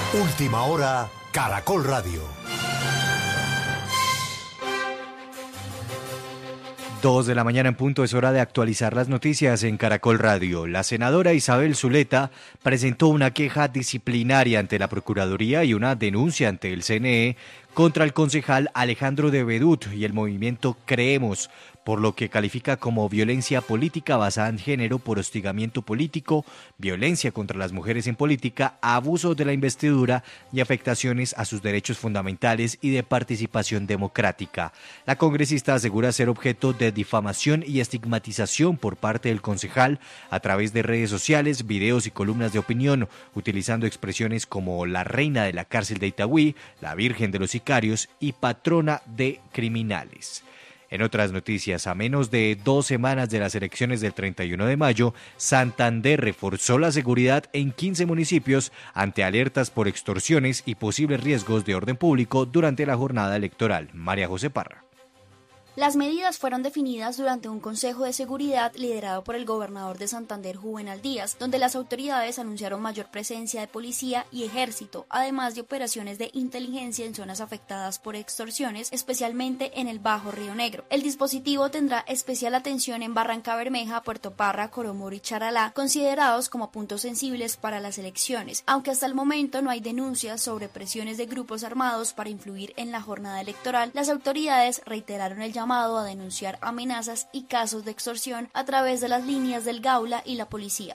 Última hora, Caracol Radio. 2 de la mañana en punto, es hora de actualizar las noticias en Caracol Radio. La senadora Isabel Zuleta presentó una queja disciplinaria ante la Procuraduría y una denuncia ante el CNE contra el concejal Alejandro de Bedut y el movimiento Creemos, por lo que califica como violencia política basada en género por hostigamiento político, violencia contra las mujeres en política, abuso de la investidura y afectaciones a sus derechos fundamentales y de participación democrática. La congresista asegura ser objeto de difamación y estigmatización por parte del concejal a través de redes sociales, videos y columnas de opinión, utilizando expresiones como la reina de la cárcel de Itagüí, la virgen de los sicarios y patrona de criminales. En otras noticias, a menos de 2 semanas de las elecciones del 31 de mayo, Santander reforzó la seguridad en 15 municipios ante alertas por extorsiones y posibles riesgos de orden público durante la jornada electoral. María José Parra. Las medidas fueron definidas durante un consejo de seguridad liderado por el gobernador de Santander, Juvenal Díaz, donde las autoridades anunciaron mayor presencia de policía y ejército, además de operaciones de inteligencia en zonas afectadas por extorsiones, especialmente en el Bajo Río Negro. El dispositivo tendrá especial atención en Barranca Bermeja, Puerto Parra, Coromoro y Charalá, considerados como puntos sensibles para las elecciones, aunque hasta el momento no hay denuncias sobre presiones de grupos armados para influir en la jornada electoral. Las autoridades reiteraron el llamado a denunciar amenazas y casos de extorsión a través de las líneas del Gaula y la policía.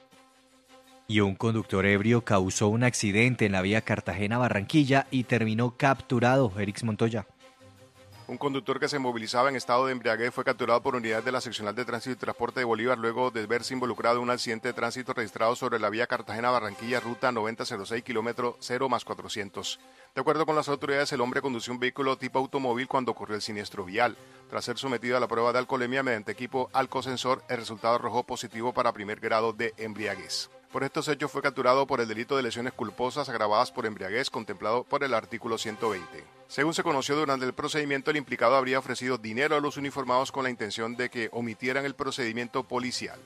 Y un conductor ebrio causó un accidente en la vía Cartagena-Barranquilla y terminó capturado. Erix Montoya. Un conductor que se movilizaba en estado de embriaguez fue capturado por unidades de la Seccional de Tránsito y Transporte de Bolívar luego de verse involucrado en un accidente de tránsito registrado sobre la vía Cartagena-Barranquilla, ruta 9006, kilómetro 0+400. De acuerdo con las autoridades, el hombre condució un vehículo tipo automóvil cuando ocurrió el siniestro vial. Tras ser sometido a la prueba de alcoholemia mediante equipo alcosensor, el resultado arrojó positivo para primer grado de embriaguez. Por estos hechos fue capturado por el delito de lesiones culposas agravadas por embriaguez contemplado por el artículo 120. Según se conoció durante el procedimiento, el implicado habría ofrecido dinero a los uniformados con la intención de que omitieran el procedimiento policial.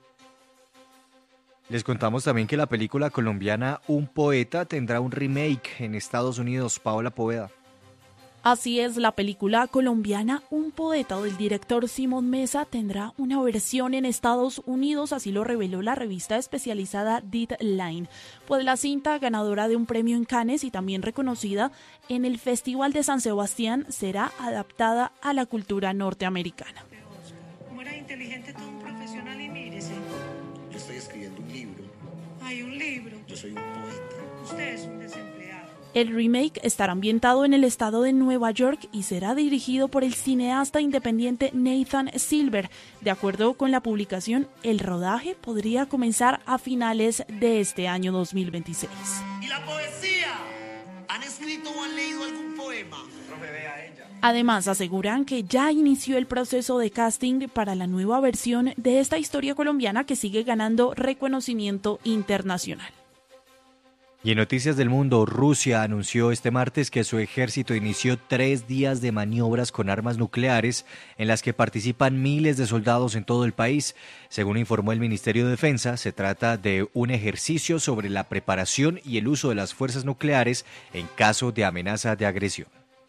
Les contamos también que la película colombiana Un Poeta tendrá un remake en Estados Unidos. Paola Poveda. Así es, la película colombiana Un Poeta del director Simón Mesa tendrá una versión en Estados Unidos, así lo reveló la revista especializada Deadline. Pues la cinta, ganadora de un premio en Cannes y también reconocida en el Festival de San Sebastián, será adaptada a la cultura norteamericana. Como era inteligente, todo un profesional, y mírese. Yo estoy escribiendo un libro. Hay un libro. Yo soy un poeta. Usted es un desempleado. El remake estará ambientado en el estado de Nueva York y será dirigido por el cineasta independiente Nathan Silver. De acuerdo con la publicación, el rodaje podría comenzar a finales de este año 2026. ¿Y la poesía? ¿Han escrito o han leído algún poema? Profe, vea a ella. Además, aseguran que ya inició el proceso de casting para la nueva versión de esta historia colombiana que sigue ganando reconocimiento internacional. Y en noticias del mundo, Rusia anunció este martes que su ejército inició 3 días de maniobras con armas nucleares en las que participan miles de soldados en todo el país. Según informó el Ministerio de Defensa, se trata de un ejercicio sobre la preparación y el uso de las fuerzas nucleares en caso de amenaza de agresión.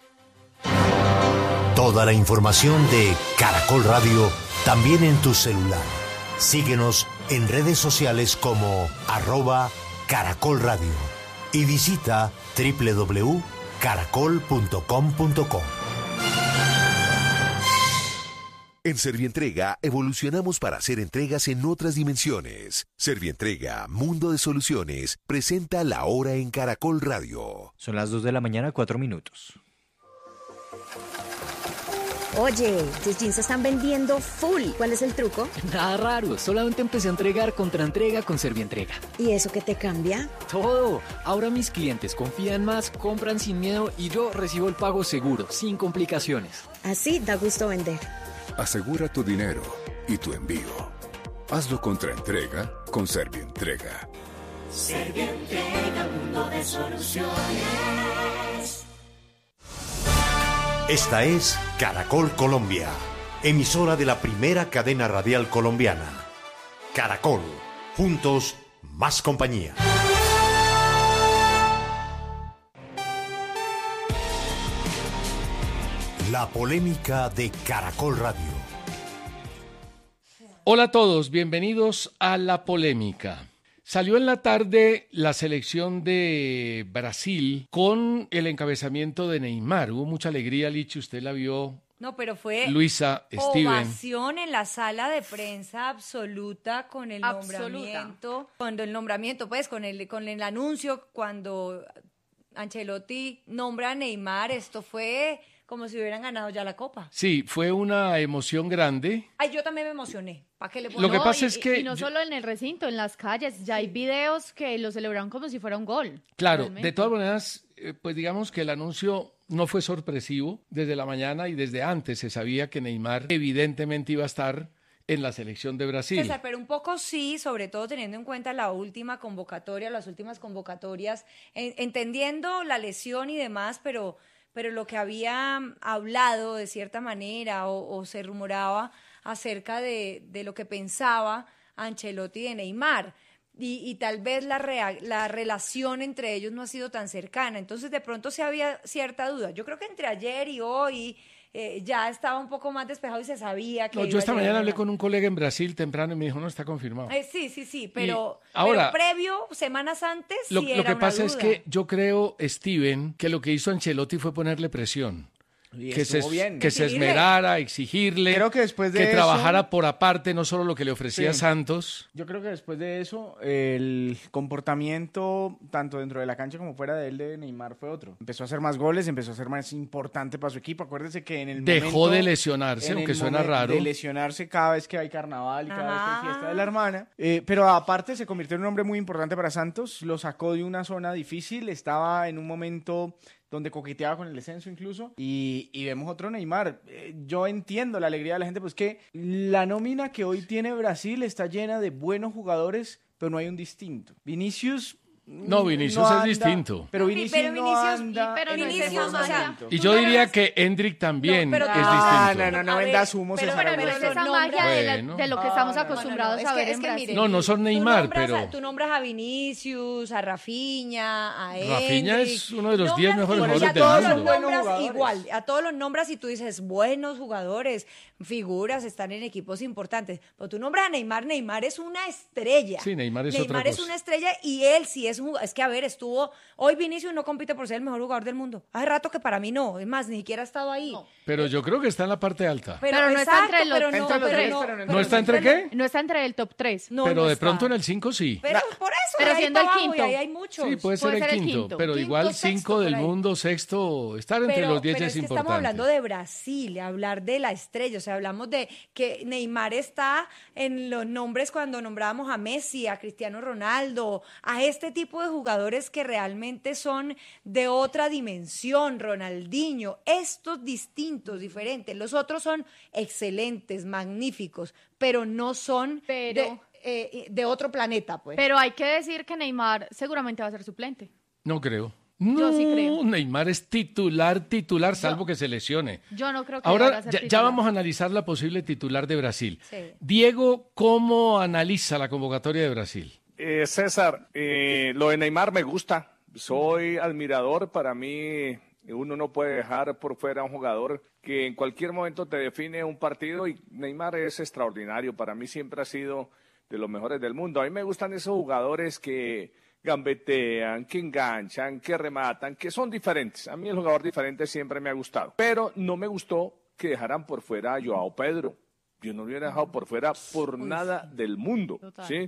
Toda la información de Caracol Radio también en tu celular. Síguenos en redes sociales como @Caracol Radio y visita www.caracol.com.co. En Servientrega evolucionamos para hacer entregas en otras dimensiones. Servientrega, Mundo de Soluciones, presenta La Hora en Caracol Radio. Son las 2 de la mañana, 4 minutos. Oye, tus jeans se están vendiendo full. ¿Cuál es el truco? Nada raro, solamente empecé a entregar contraentrega con Servientrega. ¿Y eso qué te cambia? Todo. Ahora mis clientes confían más, compran sin miedo y yo recibo el pago seguro, sin complicaciones. Así da gusto vender. Asegura tu dinero y tu envío. Hazlo contraentrega con Servientrega. Servientrega, mundo de soluciones. Esta es Caracol Colombia, emisora de la primera cadena radial colombiana. Caracol, juntos, más compañía. La polémica de Caracol Radio. Hola a todos, bienvenidos a La Polémica. Salió en la tarde la selección de Brasil con el encabezamiento de Neymar. Hubo mucha alegría, Lichi, usted la vio. No, pero fue Luisa, Steven. Ovación en la sala de prensa absoluta con el nombramiento, pues con el anuncio, cuando Ancelotti nombra a Neymar, esto fue como si hubieran ganado ya la Copa. Sí, fue una emoción grande. Ay, yo también me emocioné. ¿Para qué le pongo? Lo que pasa es que... Y no solo en el recinto, en las calles, ya hay videos que lo celebraron como si fuera un gol. Claro, realmente. de todas maneras, pues digamos que el anuncio no fue sorpresivo. Desde la mañana y desde antes se sabía que Neymar evidentemente iba a estar en la selección de Brasil. César, pero un poco sí, sobre todo teniendo en cuenta la última convocatoria, las últimas convocatorias, entendiendo la lesión y demás, pero lo que había hablado de cierta manera o se rumoraba acerca de lo que pensaba Ancelotti de Neymar. Y tal vez la relación entre ellos no ha sido tan cercana. Entonces, de pronto sí había cierta duda. Yo creo que entre ayer y hoy ya estaba un poco más despejado y se sabía que... No, yo esta mañana hablé con un colega en Brasil temprano y me dijo, no, está confirmado. Sí, pero previo, semanas antes, lo era que una pasa duda. es que yo creo, Steven, que lo que hizo Ancelotti fue ponerle presión. Que se esmerara, exigirle, creo que después de que eso, trabajara por aparte, no solo lo que le ofrecía sí. Santos. Yo creo que después de eso, el comportamiento, tanto dentro de la cancha como fuera de él, de Neymar, fue otro. Empezó a hacer más goles, empezó a ser más importante para su equipo. Acuérdese que en el Dejó de lesionarse, aunque suena raro. De lesionarse cada vez que hay carnaval y cada vez que hay fiesta de la hermana. Pero aparte se convirtió en un hombre muy importante para Santos, lo sacó de una zona difícil, estaba en un momento donde coqueteaba con el descenso incluso, y vemos otro Neymar. Yo entiendo la alegría de la gente, pues que la nómina que hoy tiene Brasil está llena de buenos jugadores, pero no hay un distinto. Vinicius No, Vinicius anda, es distinto. Pero Vinicius no anda. Y yo diría que Endrick también es distinto. No vendas humos. Pero es esa magia de lo que estamos acostumbrados a ver en Brasil. No son Neymar, pero... Tú nombras a Vinicius, a Rafinha, a Endrick. Rafinha es uno de los 10 mejores jugadores del mundo. Igual, a todos los nombras y tú dices, buenos jugadores, figuras, están en equipos importantes. Pero tú nombras a Neymar, Neymar es una estrella. Sí, Neymar es otra cosa. Neymar es una estrella y él sí es que, a ver, hoy Vinicius no compite por ser el mejor jugador del mundo. Hace rato que para mí no, es más, ni siquiera ha estado ahí. No. Pero yo creo que está en la parte alta. Pero no está entre los top 3. ¿No está entre qué? No está entre el top 3. Pero de pronto en el 5 sí. Pero por eso, pero siendo el quinto. Ahí hay muchos. Sí, puede ser el quinto, pero igual 5 del mundo, sexto, estar entre los 10 es importante. Estamos hablando de Brasil, hablar de la estrella, o sea, hablamos de que Neymar está en los nombres cuando nombrábamos a Messi, a Cristiano Ronaldo, a este tipo de jugadores que realmente son de otra dimensión, Ronaldinho, estos distintos, diferentes. Los otros son excelentes, magníficos, pero no son de otro planeta, pues. Pero hay que decir que Neymar seguramente va a ser suplente. No creo. Yo sí creo. Neymar es titular, salvo que se lesione. Yo no creo que ahora vaya a ser titular. Ya vamos a analizar la posible titular de Brasil. Sí. Diego, ¿cómo analiza la convocatoria de Brasil? César, lo de Neymar me gusta. Soy admirador. Para mí, uno no puede dejar por fuera a un jugador que en cualquier momento te define un partido, y Neymar es extraordinario. Para mí siempre ha sido de los mejores del mundo. A mí me gustan esos jugadores que gambetean, que enganchan, que rematan, que son diferentes. A mí el jugador diferente siempre me ha gustado. Pero no me gustó que dejaran por fuera a Joao Pedro. Yo no lo hubiera dejado por fuera por nada del mundo. ¿Sí?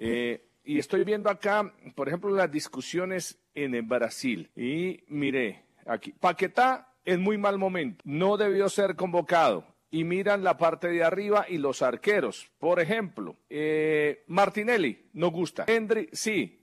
Y estoy viendo acá, por ejemplo, las discusiones en el Brasil. Y mire, aquí, Paquetá en muy mal momento. No debió ser convocado. Y miran la parte de arriba y los arqueros. Por ejemplo, Martinelli, no gusta. Hendry, sí.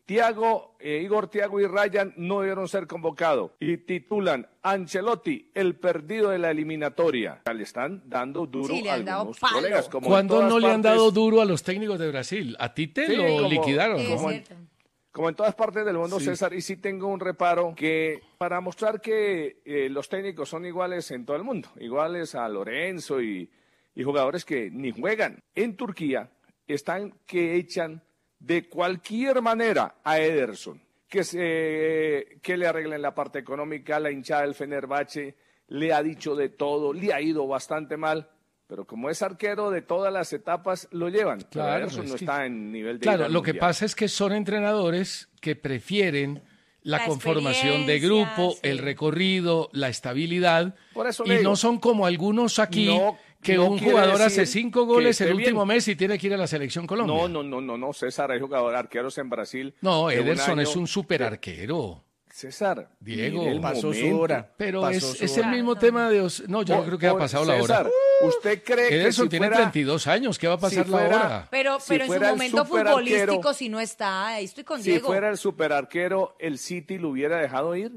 Igor Thiago y Ryan no debieron ser convocados. Y titulan Ancelotti, el perdido de la eliminatoria. Le están dando duro a algunos colegas. ¿Cuándo no le han dado duro a los técnicos de Brasil? A Tite lo liquidaron. Como en todas partes del mundo, sí. César, y sí tengo un reparo que para mostrar que los técnicos son iguales en todo el mundo, iguales a Lorenzo y jugadores que ni juegan. En Turquía están que echan de cualquier manera a Ederson, que le arreglen la parte económica, la hinchada del Fenerbahce, le ha dicho de todo, le ha ido bastante mal. Pero como es arquero de todas las etapas, lo llevan. Claro, Ederson no es que, está en nivel de... Claro, lo que pasa es que son entrenadores que prefieren la conformación de grupo, sí, el recorrido, la estabilidad, Por eso y le digo, no son como algunos aquí, que no un quiere jugador decir hace 5 que goles el esté último bien. mes y tiene que ir a la selección Colombia. No, César, hay jugadores arqueros en Brasil. No, de un Ederson año es un super que- arquero. César, Diego, mire el pasó su momento. hora. Pero Pasó es su el hora. mismo tema de... No, yo no creo que haya pasado la César, hora. ¿usted cree que Ederson si tiene fuera, 32 años, ¿qué va a pasar si la fuera- hora? Pero si en su fuera el momento superarquero- futbolístico, si no está, ahí estoy con si Diego. fuera el superarquero, el City lo hubiera dejado ir?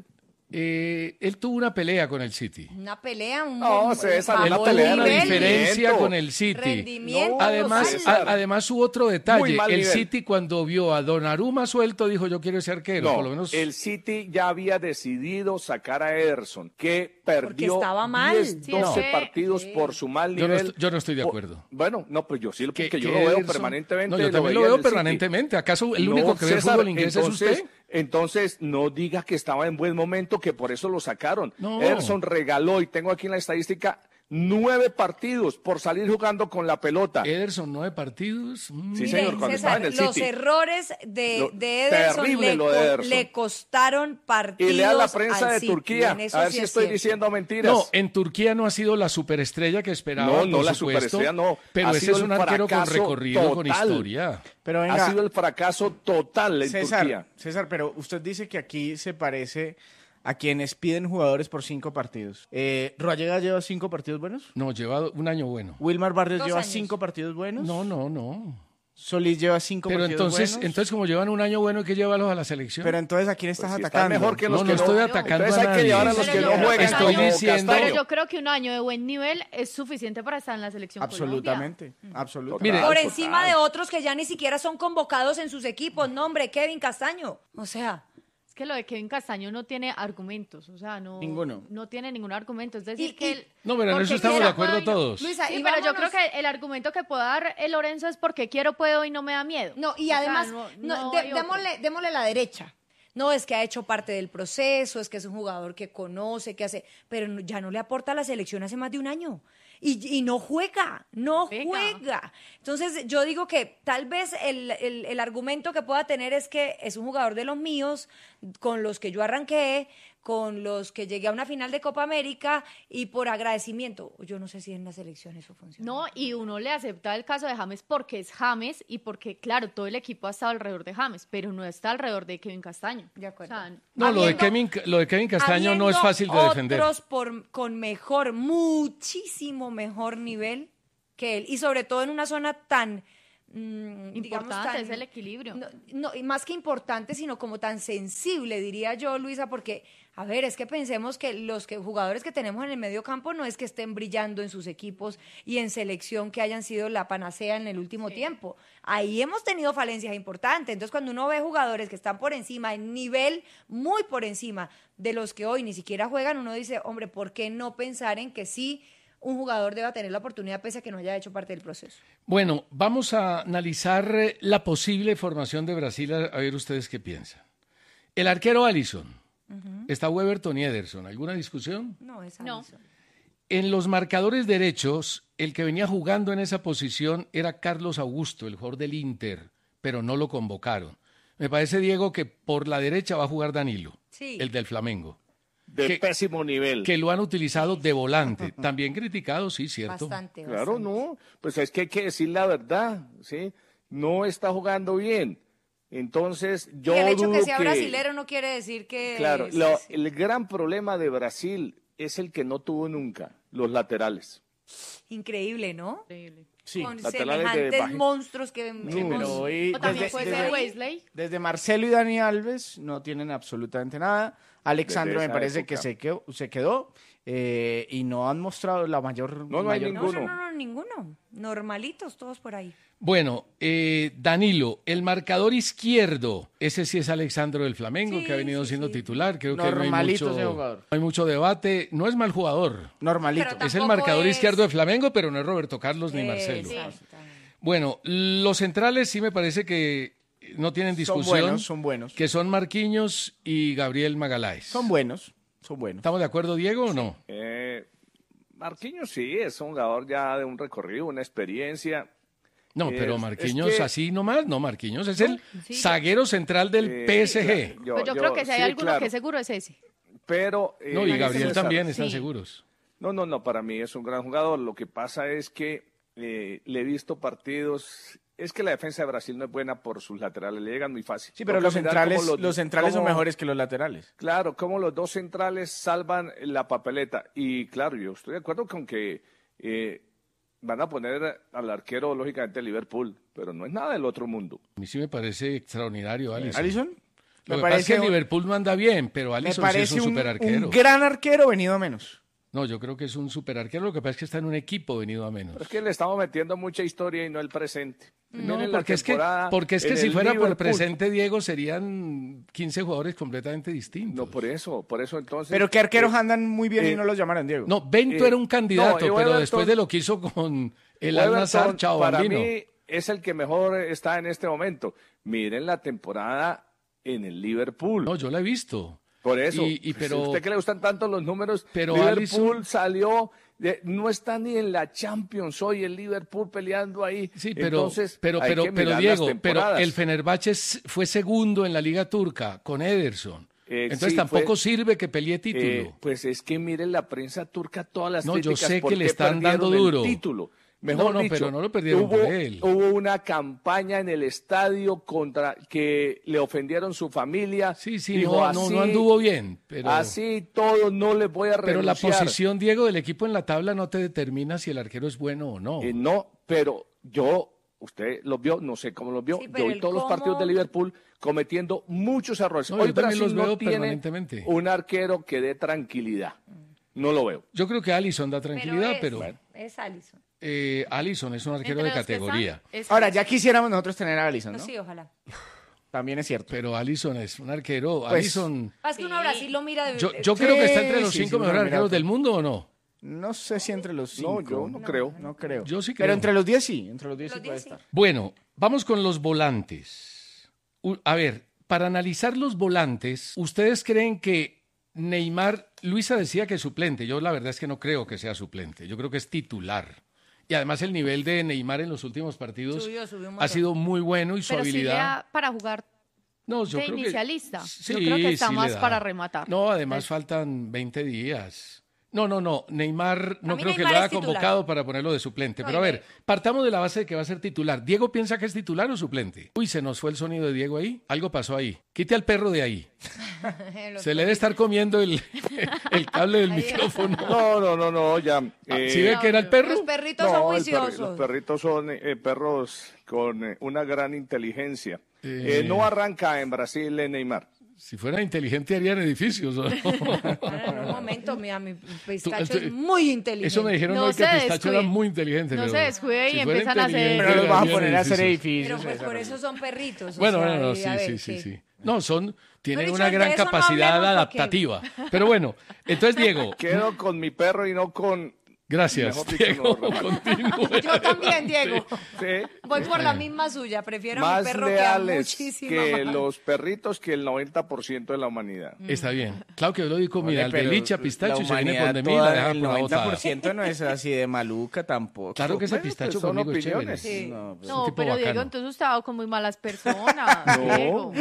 Él tuvo una pelea con el City. Una pelea, No, César, bajo una Él pelea tuvo una de nivel, diferencia rendimiento. con el City. rendimiento. Además, César. además hubo otro Muy detalle. mal El nivel. City cuando vio a Donnarumma suelto dijo yo quiero ese arquero. No, por lo menos el City ya había decidido sacar a Ederson, que perdió estaba mal. 10, Sí, 12 es que- partidos por su mal yo nivel. no estoy de acuerdo. Bueno, no, pues yo sí, porque Que- yo que lo veo Ederson- permanentemente. No, yo también lo veía veo en el City. permanentemente. ¿Acaso el No, único que ve el César, fútbol inglés es usted? Entonces, no diga que estaba en buen momento, que por eso lo sacaron. No. Ederson regaló, y tengo aquí en la estadística, 9 partidos por salir jugando con la pelota. Ederson, 9 partidos. Sí, Mire, señor, cuando estaba en el los City. errores Lo- de Ederson, terrible lo de Ederson. le costaron partidos Y lea la prensa al de City, Turquía, en eso a ver sí si es estoy cierto. diciendo mentiras. No, en Turquía no ha sido la superestrella que esperaba, No, por la supuesto, superestrella no. pero Ha ese sido es el un arquero con fracaso recorrido, con total. historia. Pero Ha venga, sido el fracaso total en Turquía. César, pero usted dice que aquí se parece a quienes piden jugadores por 5 partidos. ¿Rodallega lleva 5 partidos buenos? No, lleva un año bueno. ¿Wilmar Barrios 2 lleva años. 5 partidos buenos? No. ¿Solís lleva 5 Pero partidos buenos? entonces como llevan un año bueno, hay que llevarlos a la selección. Pero entonces, ¿a quién estás Pues si atacando? están mejor que los No que estoy atacando Entonces a hay que nadie. llevar a los Pero que yo no creo que juegan. estoy como diciendo- Pero Castaño. yo creo que un año de buen nivel es suficiente para estar en la selección Colombia. Absolutamente. Mire, Por Total. encima de otros que ya ni siquiera son convocados en sus equipos. No, hombre, Kevin Castaño. O sea, Es que lo de Kevin Castaño no tiene argumentos, o sea, Ninguno. no tiene ningún argumento. Es decir, Y- que y- él... No, pero en porque eso estamos quiera, de acuerdo puedo y no. todos. Luisa, Sí, y pero yo vámonos- creo que el argumento que puede dar el Lorenzo es porque quiero, puedo y no me da miedo. No, y O sea, además, no hay otro. démosle la derecha. No, es que ha hecho parte del proceso, es que es un jugador que conoce, que hace, pero ya no le aporta a la selección hace más de un año. Y no juega. Entonces, yo digo que tal vez el argumento que pueda tener es que es un jugador de los míos, con los que yo arranqué, con los que llegué a una final de Copa América y por agradecimiento. Yo no sé si en la selección eso funciona. No, y uno le acepta el caso de James porque es James y porque, claro, todo el equipo ha estado alrededor de James, pero no está alrededor de Kevin Castaño. De acuerdo. O sea, No, lo de Kevin Castaño no es fácil de defender. Otros con mejor, muchísimo mejor nivel que él. Y sobre todo en una zona tan... digamos, importante es el equilibrio. No, y más que importante, sino como tan sensible, diría yo, Luisa, porque, a ver, es que pensemos que los jugadores que tenemos en el medio campo no es que estén brillando en sus equipos y en selección que hayan sido la panacea en el último tiempo. Ahí hemos tenido falencias importantes. Entonces, cuando uno ve jugadores que están por encima, en nivel muy por encima de los que hoy ni siquiera juegan, uno dice, hombre, ¿por qué no pensar en que sí un jugador deba tener la oportunidad pese a que no haya hecho parte del proceso? Bueno, vamos a analizar la posible formación de Brasil, a ver ustedes qué piensan. El arquero Alisson, está Weberton y Ederson, ¿alguna discusión? No, es No. Alisson. En los marcadores derechos, el que venía jugando en esa posición era Carlos Augusto, el jugador del Inter, pero no lo convocaron. Me parece, Diego, que por la derecha va a jugar Danilo, Sí. el del Flamengo. De pésimo nivel. Que lo han utilizado de volante. También criticado, sí, cierto. Bastante. Claro, no. Pues es que hay que decir la verdad, ¿sí? No está jugando bien. Entonces, yo y el hecho dudo que sea brasilero no quiere decir que... Claro, sí, sí. el gran problema de Brasil es el que no tuvo nunca, los laterales. Increíble, ¿no? Sí. Con Laterales de semejantes baja- monstruos que Pero hemos... hoy, O también desde, puede desde- ser Wesley. desde Marcelo y Dani Alves no tienen absolutamente nada. Alexandro Desde me esa parece época. que se quedó y no han mostrado la mayor... No hay mayor- ninguno. No, ninguno. Normalitos todos por ahí. Bueno, Danilo, el marcador izquierdo, ese sí es Alexandro del Flamengo, Sí, que ha venido sí, siendo sí. titular. Creo que Normalito no ese jugador. hay mucho debate. No es mal jugador. Normalito. Pero Es el Tampoco marcador es- izquierdo de Flamengo, pero no es Roberto Carlos ni Marcelo. Exactamente. Bueno, los centrales sí me parece que no tienen discusión. Son buenos. Que son Marquinhos y Gabriel Magaláes. Son buenos. ¿Estamos de acuerdo, Diego, o no? Marquinhos sí, es un jugador ya de un recorrido, una experiencia. No, pero Marquinhos así nomás, no, Marquinhos es el zaguero central del PSG. Claro, pues yo creo que si hay alguno que seguro es ese. Pero no, y Gabriel también están seguros. No, para mí es un gran jugador. Lo que pasa es que le he visto partidos. Es que la defensa de Brasil no es buena por sus laterales, le llegan muy fácil. Sí, pero los centrales son mejores que los laterales. Claro, como los dos centrales salvan la papeleta. Y claro, yo estoy de acuerdo con que van a poner al arquero, lógicamente, de Liverpool, pero no es nada del otro mundo. A mí sí me parece extraordinario Alisson. ¿Alisson? Lo que pasa es que Liverpool no anda bien, pero Alisson sí es un superarquero. Un gran arquero venido a menos. No, yo creo que es un superarquero, lo que pasa es que está en un equipo venido a menos. Pero es que le estamos metiendo mucha historia y no el presente. No, porque es que si fuera por el presente, Diego, serían 15 jugadores completamente distintos. No, por eso entonces... Pero ¿qué arqueros andan muy bien y no los llamaron, Diego? No, Bento era un candidato, pero Everton, después de lo que hizo con el Al-Nassr, chao, para bambino. mí es el que mejor está en este momento. Miren la temporada en el Liverpool. No, yo la he visto. Por eso, pero, ¿a usted que le gustan tanto los números? Pero Liverpool salió, no está ni en la Champions hoy, el Liverpool peleando ahí. Sí, pero, entonces, pero Diego, pero el Fenerbahce fue segundo en la Liga Turca con Ederson. Entonces tampoco sirve que pelee título. Pues es que miren la prensa turca, todas las críticas. No, yo sé que le están dando duro. Título. Mejor dicho, pero no lo perdieron por él. Hubo una campaña en el estadio contra que le ofendieron su familia. Sí, dijo, no anduvo bien. Pero, así todo, no les voy a renunciar. Pero la posición, Diego, del equipo en la tabla no te determina si el arquero es bueno o no. No, pero usted los vio, no sé cómo los vio, yo vi todos los partidos de Liverpool cometiendo muchos errores. Hoy Brasil los veo no tiene un arquero que dé tranquilidad. No lo veo. Yo creo que Alisson da tranquilidad, pero... Bueno, es Alisson. Alisson es un arquero de categoría. Ahora, ya quisiéramos nosotros tener a Alisson, ¿no? Sí, ojalá. También es cierto. Pero Alisson es un arquero. Pues, Alisson... Es que uno a Brasil lo mira de... Yo creo que está entre los 5 mejores arqueros del mundo, ¿o no? No sé si entre los 5. No, yo no creo. No creo. Yo sí creo. Pero entre los 10 sí. Entre los 10 sí puede estar. Bueno, vamos con los volantes. A ver, para analizar los volantes, ¿ustedes creen que Neymar, Luisa decía que es suplente? Yo la verdad es que no creo que sea suplente. Yo creo que es titular. Y además el nivel de Neymar en los últimos partidos ha sido muy bueno y su habilidad... para jugar yo creo inicialista. Sí, yo creo que está más para rematar. No, además faltan 20 días. No. Neymar no creo que lo haya convocado para ponerlo de suplente. Pero a ver, partamos de la base de que va a ser titular. ¿Diego piensa que es titular o suplente? Uy, se nos fue el sonido de Diego ahí. Algo pasó ahí. Quite al perro de ahí. Se le debe estar comiendo el cable del micrófono. No, ya. ¿Sí ve que era el perro? Los perritos son juiciosos. Los perritos son perros con una gran inteligencia. No arranca en Brasil Neymar. Si fuera inteligente harían edificios, ¿o no? En un momento, mi pistacho es muy inteligente. Eso me dijeron hoy que el pistacho era muy inteligente. No se descuide y empiezan a hacer... Pero los vas a poner a hacer edificios. Pero pues por eso son perritos. Bueno, sí. No, tienen una gran capacidad adaptativa. Pero bueno, entonces, Diego... Quedo con mi perro y no con... Gracias, Diego. Yo también, Diego. Sí. Voy por la misma suya. Prefiero a mi perro que a muchísima que los perritos que el 90% de la humanidad. Está bien. Claro que yo lo digo, mira, el de licha, pistacho, y se viene por de mí y la deja por la botada. El 90% no es así de maluca tampoco. Claro que ese pistacho conmigo es chévere. Sí. No, pero Diego, entonces usted estaba con muy malas personas. No.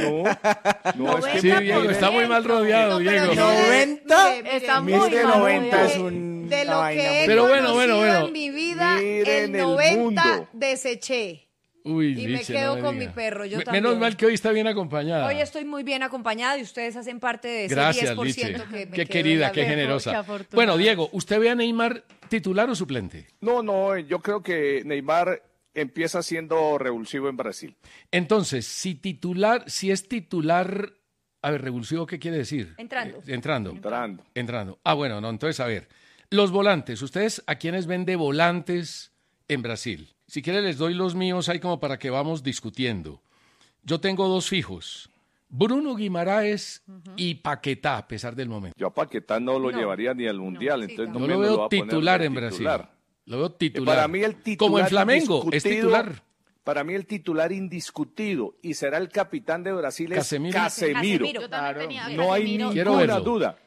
Sí, Diego, está muy mal rodeado, Diego. 90. Está muy mal. 90 es de lo que pero bueno. en mi vida, Miren el 90 deseché. Uy, y me quedo con mi perro, yo también. Menos mal que hoy está bien acompañada. Hoy estoy muy bien acompañada y ustedes hacen parte de ese Gracias, 10% Liche. que me Qué querida, qué generosa. Bueno, Diego, ¿usted ve a Neymar titular o suplente? No, yo creo que Neymar empieza siendo revulsivo en Brasil. Entonces, si es titular... A ver, ¿revulsivo qué quiere decir? Entrando. Ah, bueno, no, entonces, a ver... Los volantes, ¿ustedes a quiénes ven de volantes en Brasil? Si quieren les doy los míos ahí como para que vamos discutiendo. Yo tengo 2 fijos, Bruno Guimaraes y Paquetá, a pesar del momento. Yo a Paquetá no lo llevaría ni al Mundial, entonces yo lo veo titular en Brasil. Lo veo titular. Para mí el titular como en Flamengo, es titular. Para mí el titular indiscutido y será el capitán de Brasil es Casemiro. Casemiro. Yo también tenía no hay ninguna duda.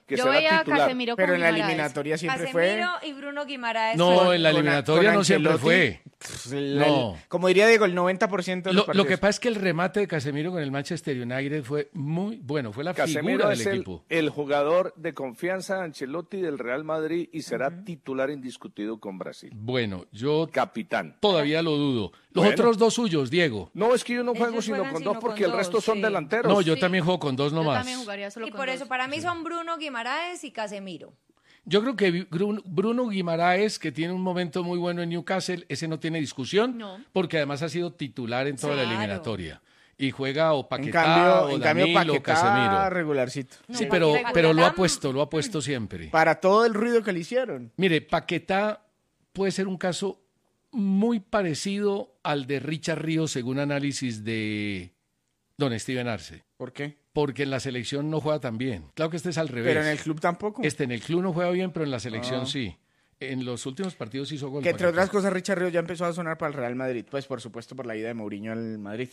que Yo será veía a titular. Casemiro con Pero en la Guimaraes. eliminatoria siempre Casemiro fue. y Bruno Guimaraes. No, en la eliminatoria con no siempre Ancelotti, fue. No. Como diría Diego, el 90% de los Lo partidos. que pasa es que el remate de Casemiro con el Manchester United fue muy bueno, fue la Casemiro figura del es equipo. el jugador de confianza de Ancelotti del Real Madrid y será titular indiscutido con Brasil. Bueno, yo Capitán. todavía lo dudo. Los Bueno. otros dos suyos, Diego. No, es que yo no juego Ellos sino juegan con sino dos porque con el resto dos, son sí. delanteros. No, yo también juego con dos Yo nomás. también jugaría solo Y con por dos. eso, para mí son Bruno Guimaraes y Casemiro. Yo creo que Bruno Guimaraes, que tiene un momento muy bueno en Newcastle, ese no tiene discusión, No. porque además ha sido titular en toda la Claro. eliminatoria. Y juega o En Paquetá, cambio, o Danilo, o Paquetá Casemiro. regularcito. Sí, No, pero Paquetá- lo ha puesto siempre. Para todo el ruido que le hicieron. Mire, Paquetá puede ser un caso muy parecido al de Richard Ríos, según análisis de don Steven Arce. ¿Por qué? Porque en la selección no juega tan bien. Claro que este es al revés. Pero en el club tampoco. En el club no juega bien, pero en la selección Ah. sí. En los últimos partidos hizo gol. Que entre Paquetá. otras cosas, Richard Ríos ya empezó a sonar para el Real Madrid. Pues por supuesto por la ida de Mourinho al Madrid.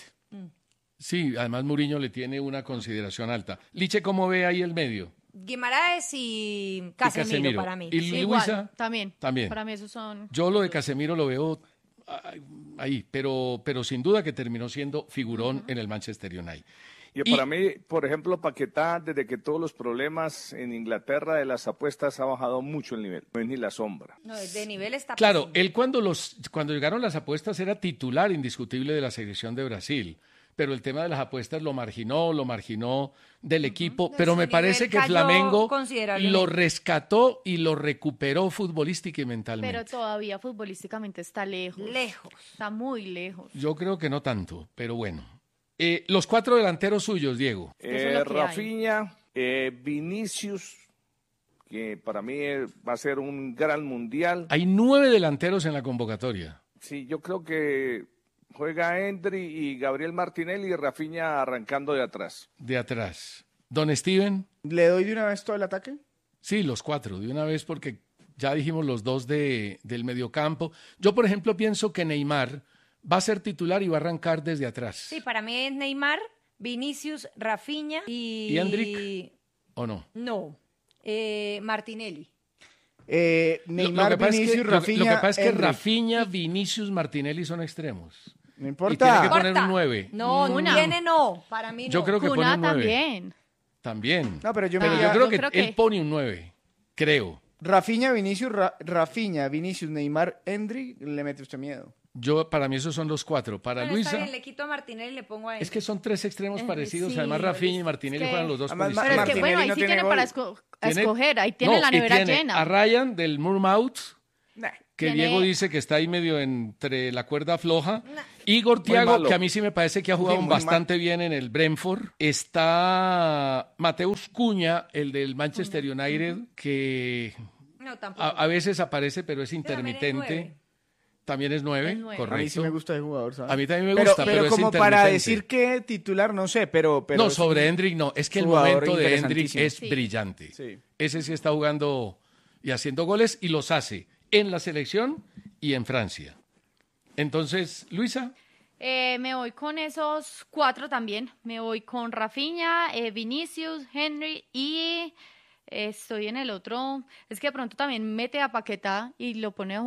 Sí, además Mourinho le tiene una consideración alta. Liche, ¿cómo ve ahí el medio? Guimaraes y Casemiro, para mí. ¿Y Sí. Luisa? Igual, también. También. Para mí esos son... Yo lo de Casemiro lo veo ahí, pero sin duda que terminó siendo figurón en el Manchester United. Y para mí, por ejemplo, Paquetá, desde que todos los problemas en Inglaterra de las apuestas ha bajado mucho el nivel. No es ni la sombra. No, de nivel está Claro, pésimo. él cuando llegaron las apuestas era titular indiscutible de la selección de Brasil, pero el tema de las apuestas lo marginó del equipo, pero Su me parece nivel que cayó Flamengo considerablemente. lo rescató y lo recuperó futbolística y mentalmente. Pero todavía futbolísticamente está lejos. Lejos. Está muy lejos. Yo creo que no tanto, pero bueno. Los cuatro delanteros suyos, Diego. Eso es lo que hay. Rafinha, Vinicius, que para mí va a ser un gran mundial. Hay 9 delanteros en la convocatoria. Sí, yo creo que juega Endri y Gabriel Martinelli y Rafinha arrancando de atrás. De atrás. Don Steven. ¿Le doy de una vez todo el ataque? Sí, los cuatro, de una vez, porque ya dijimos los dos del mediocampo. Yo, por ejemplo, pienso que Neymar va a ser titular y va a arrancar desde atrás. Sí, para mí es Neymar, Vinicius, Rafinha y... ¿Y Endrick? ¿O no? No, Martinelli. Neymar, Vinicius, Rafinha, Lo que pasa es que Endrick. Rafinha, Vinicius, Martinelli son extremos. No Y importa. tiene que poner un 9. No, Una. tiene no, para mí no. Yo creo que pone Cuna un 9. también. También. No, pero yo Pero me yo iría- creo yo que creo que- él pone un 9. Creo. Rafinha, Vinicius, Neymar, Endrick, le mete usted miedo. Para mí esos son los cuatro. Para Bueno, está Luisa, bien, le quito a Martinelli y le pongo a él. es que son tres extremos parecidos. sí, Además, Rafinha y es Martinelli que- juegan los dos por Además, Pero es izquierda. que, bueno, ahí no sí tiene tiene gol. para escoger. Ahí tiene la y nevera tiene llena. a Ryan del Moormouth, que Tiene- Diego dice que está ahí medio entre la cuerda floja. Igor Thiago, malo. que a mí sí me parece que ha jugado Sí, muy bastante bien en el Brentford. Está Mateus Cunha, el del Manchester United, que No, tampoco. a veces aparece, pero es También es intermitente. nueve. También es 9, Es nueve. correcto. A mí sí me gusta el jugador, ¿sabes? A mí también me gusta, pero es como para intermitente. decir que titular, no sé, pero no, es sobre un Endrick no. Es que el jugador momento de Endrick interesantísimo. es Sí. brillante. Sí. Ese sí está jugando y haciendo goles y los hace en la selección y en Francia. Entonces, Luisa, Me voy con esos cuatro también. Me voy con Rafinha, Vinicius, Henry y estoy en el otro. Es que de pronto también mete a Paquetá y lo pone a